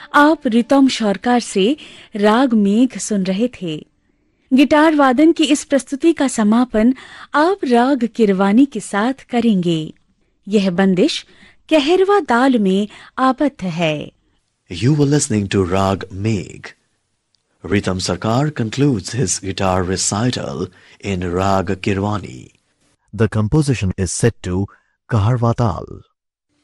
आप रितम शौरकार से राग मेघ सुन रहे थे। गिटार वादन की इस प्रस्तुति का समापन आप राग किरवानी के साथ करेंगे। यह बंदिश कहरवा ताल में आबद्ध है। You were listening to Rag Megh. Ritam Sarkar concludes his guitar recital in Rag Kirwani. The composition is set to Kaharva Tal.